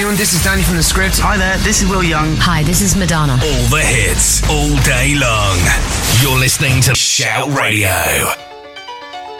afternoon, this is Danny from The Script. Hi there, this is Will Young. Hi, this is Madonna. All the hits, all day long. You're listening to Shout Radio.